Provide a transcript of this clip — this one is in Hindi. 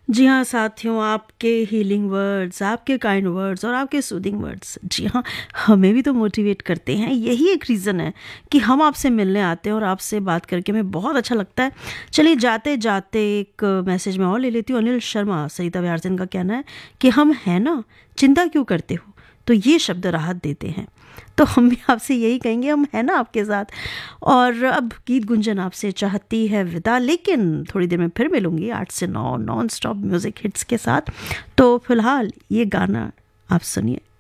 जी हाँ साथियों, आपके हीलिंग वर्ड्स, आपके काइंड वर्ड्स और आपके सूदिंग वर्ड्स, जी हाँ, हमें भी तो मोटिवेट करते हैं। यही एक रीज़न है कि हम आपसे मिलने आते हैं और आपसे बात करके हमें बहुत अच्छा लगता है। चलिए जाते जाते एक मैसेज मैं और ले लेती हूँ। अनिल शर्मा सरिता विहार से, इनका कहना है कि हम हैं ना, चिंता क्यों करते हो। तो ये शब्द राहत देते हैं। तो हम भी आपसे यही कहेंगे, हम हैं ना आपके साथ। और अब गीत गुंजन आपसे चाहती है विदा, लेकिन थोड़ी देर में फिर मिलूंगी 8 से 9 नॉन स्टॉप म्यूज़िक हिट्स के साथ। तो फिलहाल ये गाना आप सुनिए।